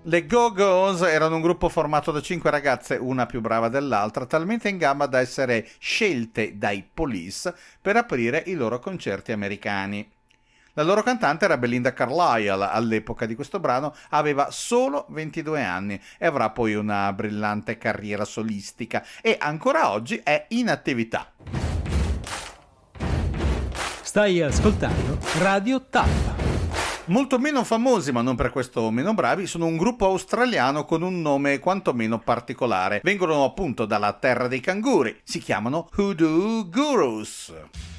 Le Go-Go's erano un gruppo formato da 5 ragazze, una più brava dell'altra, talmente in gamba da essere scelte dai Police per aprire i loro concerti americani. La loro cantante era Belinda Carlisle, all'epoca di questo brano aveva solo 22 anni e avrà poi una brillante carriera solistica e ancora oggi è in attività. Stai ascoltando Radio Tappa. Molto meno famosi, ma non per questo meno bravi, sono un gruppo australiano con un nome quantomeno particolare. Vengono appunto dalla terra dei canguri. Si chiamano Hoodoo Gurus.